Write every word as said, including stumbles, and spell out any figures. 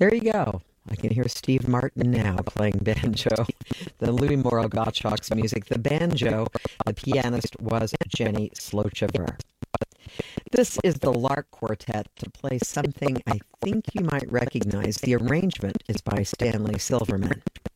There you go. I can hear Steve Martin now playing banjo. The Louis Moreau Gottschalk's music. The banjo, the pianist was Jenny Slochever. This is the Lark Quartet to play something I think you might recognize. The arrangement is by Stanley Silverman.